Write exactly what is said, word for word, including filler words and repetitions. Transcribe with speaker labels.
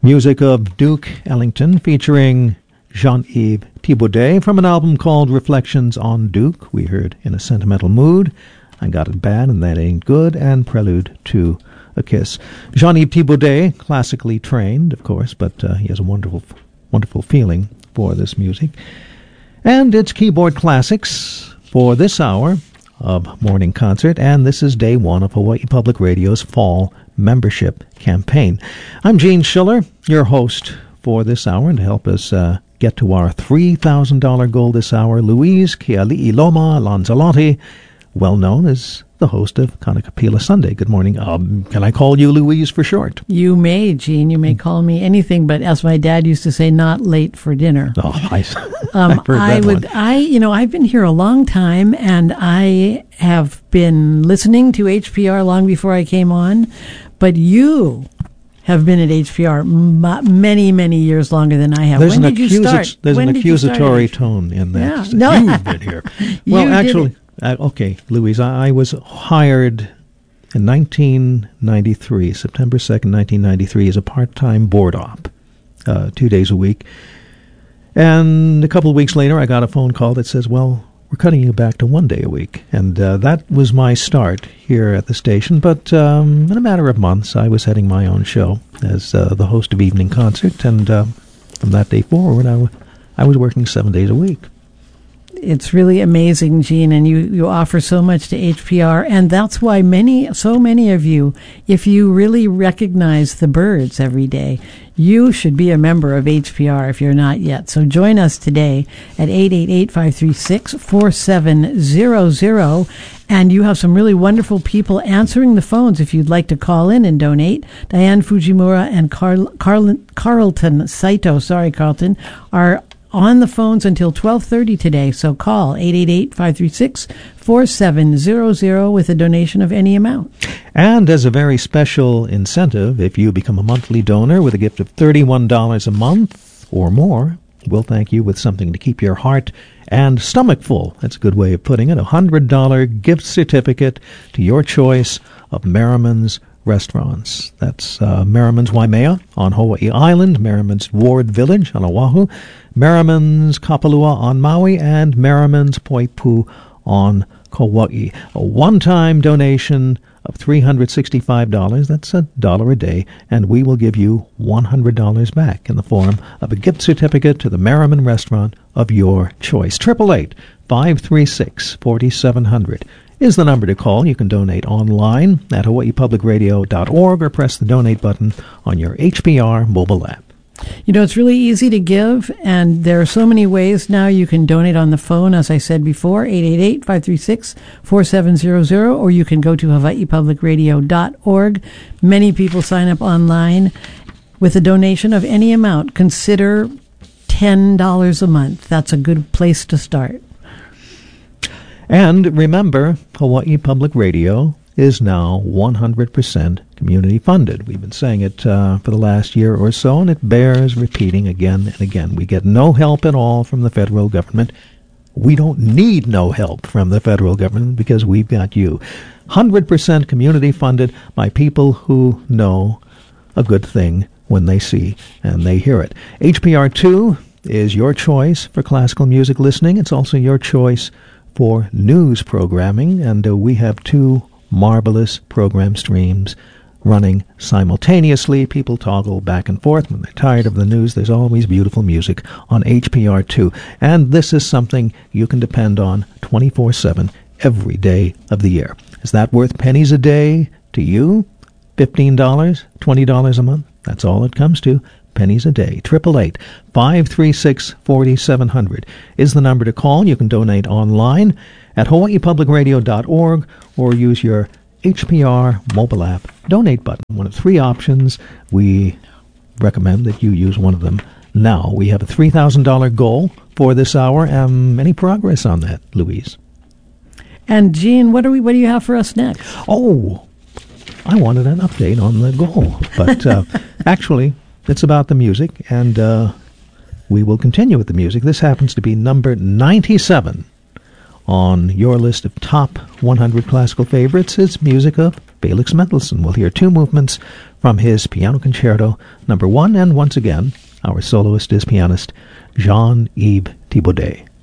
Speaker 1: Music of Duke Ellington featuring Jean-Yves Thibaudet from an album called Reflections on Duke. We heard In a Sentimental Mood, I Got It Bad and That Ain't Good, and Prelude to a Kiss. Jean-Yves Thibaudet, classically trained, of course, but uh, he has a wonderful, wonderful feeling for this music. And it's Keyboard Classics for this hour of Morning Concert, and this is day one of Hawaii Public Radio's fall membership campaign. I'm Gene Schiller, your host for this hour, and to help us uh, get to our three thousand dollars goal this hour, Louise Keali'iloma Lanzalotti, well known as the host of Kanakapila Sunday. Good morning. Um, can I call you Louise for short?
Speaker 2: You may, Gene. You may call me anything, but as my dad used to say, not late for dinner.
Speaker 1: Oh, I,
Speaker 2: um,
Speaker 1: I've heard
Speaker 2: I
Speaker 1: that
Speaker 2: would.
Speaker 1: one.
Speaker 2: I, you know, I've been here a long time, and I have been listening to H P R long before I came on. But you have been at H P R m- many, many years longer than I have.
Speaker 1: There's
Speaker 2: when
Speaker 1: an
Speaker 2: did you
Speaker 1: accusa-
Speaker 2: start?
Speaker 1: There's
Speaker 2: when
Speaker 1: an
Speaker 2: did you start
Speaker 1: accusatory
Speaker 2: at H P R?
Speaker 1: tone in that.
Speaker 2: Yeah. No.
Speaker 1: You've been here. Well,
Speaker 2: You
Speaker 1: actually,
Speaker 2: did
Speaker 1: uh, okay, Louise, I, I was hired in nineteen ninety-three, September second, nineteen ninety-three, as a part-time board op, uh, two days a week. And a couple of weeks later, I got a phone call that says, well, we're cutting you back to one day a week. And uh, that was my start here at the station. But um, in a matter of months, I was heading my own show as uh, the host of Evening Concert. And uh, from that day forward, I, w- I was working seven days a week.
Speaker 2: It's really amazing, Gene, and you, you offer so much to H P R, and that's why many, so many of you, if you really recognize the birds every day, you should be a member of H P R if you're not yet. So join us today at eight eight eight, five three six, four seven zero zero, and you have some really wonderful people answering the phones if you'd like to call in and donate. Diane Fujimura and Carl, Carl, Carlton Saito, sorry, Carlton, are on the phones until twelve thirty today, so call eight eight eight, five three six, four seven zero zero with a donation of any amount.
Speaker 1: And as a very special incentive, if you become a monthly donor with a gift of thirty-one dollars a month or more, we'll thank you with something to keep your heart and stomach full. That's a good way of putting it. A one hundred dollars gift certificate to your choice of Merriman's Restaurants. That's uh, Merriman's Waimea on Hawaii Island, Merriman's Ward Village on Oahu, Merriman's Kapalua on Maui, and Merriman's Poipu on Kauai. A one-time donation of three hundred sixty-five dollars, that's a dollar a day, and we will give you one hundred dollars back in the form of a gift certificate to the Merriman restaurant of your choice. eight eight eight, five three six, four seven zero zero is the number to call. You can donate online at hawaii public radio dot org or press the donate button on your H P R mobile app.
Speaker 2: You know, it's really easy to give, and there are so many ways now you can donate on the phone, as I said before, eight eight eight, five three six, four seven zero zero, or you can go to hawaii public radio dot org. Many people sign up online with a donation of any amount. Consider ten dollars a month. That's a good place to start.
Speaker 1: And remember, Hawaii Public Radio is now one hundred percent community funded. We've been saying it uh, for the last year or so, and it bears repeating again and again. We get no help at all from the federal government. We don't need no help from the federal government because we've got you. one hundred percent community funded by people who know a good thing when they see and they hear it. H P R two is your choice for classical music listening. It's also your choice for news programming, and uh, we have two marvelous program streams running simultaneously. People toggle back and forth. When they're tired of the news, there's always beautiful music on H P R two. And this is something you can depend on twenty-four seven every day of the year. Is that worth pennies a day to you? fifteen dollars? twenty dollars a month? That's all it comes to. Pennies a day. eight eight eight, five three six, four seven zero zero is the number to call. You can donate online at hawaii public radio dot org or use your H P R mobile app donate button. One of three options. We recommend that you use one of them now. We have a three thousand dollars goal for this hour. Um, any progress on that, Louise?
Speaker 2: And Gene, what are we? What do you have for us next?
Speaker 1: Oh, I wanted an update on the goal, but uh, actually, it's about the music, and uh, we will continue with the music. This happens to be number ninety-seven on your list of top one hundred classical favorites. It's music of Felix Mendelssohn. We'll hear two movements from his Piano Concerto Number One, and once again, our soloist is pianist Jean-Yves Thibaudet.